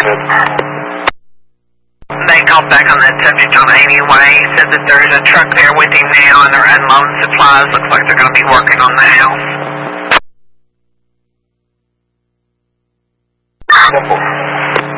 They called back on that subject on anyway. Said that there's a truck there with him now and they're unloading supplies. Looks like they're going to be working on the house.